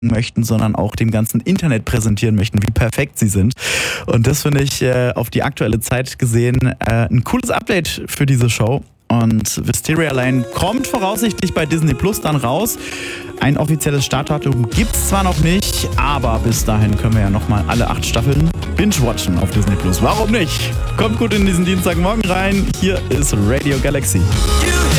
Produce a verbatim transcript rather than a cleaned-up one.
möchten, sondern auch dem ganzen Internet präsentieren möchten, wie perfekt sie sind. Und das finde ich äh, auf die aktuelle Zeit gesehen äh, ein cooles Update für diese Show. Und Wisteria Lane kommt voraussichtlich bei Disney Plus dann raus. Ein offizielles Startdatum gibt es zwar noch nicht, aber bis dahin können wir ja nochmal alle acht Staffeln binge-watchen auf Disney Plus. Warum nicht? Kommt gut in diesen Dienstagmorgen rein. Hier ist Radio Galaxy.